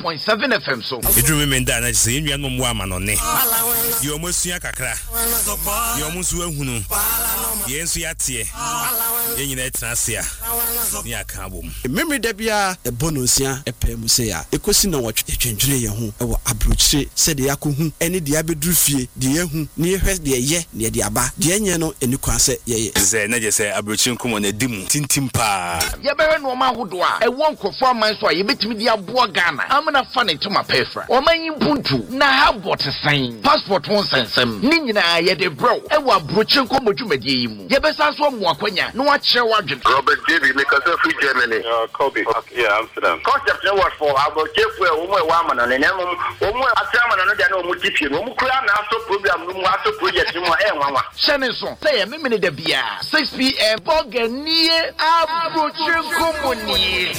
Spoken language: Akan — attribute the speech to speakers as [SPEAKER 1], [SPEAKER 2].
[SPEAKER 1] 104.7 FM so.
[SPEAKER 2] Edru me nda na say enua no mo ama no ne. Ye omosua kakra. Ye omusu ahunu. Ye ensu yatie. Ye nyina etrasia. Ni aka abom.
[SPEAKER 3] Memory da bia e bonosia e pem se ya. Ekosi na wotwe twendwene ye ho e wo abrochire se de yakohu ene de abeduru fie de yehu ne yehwe de ye ne de aba. De enye no eni kwa se ye.
[SPEAKER 2] Ze na je se abrochire nkomo na dimu tintim pa.
[SPEAKER 1] Ye bewe no ma hodo a e won kofo aman so a ye betimi de aboa Ghana. Amna fa ne to ma pefra. O man yimpuntu na habot sign. Passport won sensem. Ni nyina ye de bro. E wo abrochire nkomo dwumade yi mu. Ye besa so mo akwanya na wa kire wadwen.
[SPEAKER 4] Robert David make us free Germany.
[SPEAKER 5] Kobe. Yeah, Amsterdam.
[SPEAKER 4] Concept no what for about Jeff wo mo wa man na nemu wo mo atama na no dia na wo tipie wo mo kura na so program no mo aso project mo e nwanwa.
[SPEAKER 1] Shane so say me da bia 6 p.m. Boganie abrochire nkomo ni.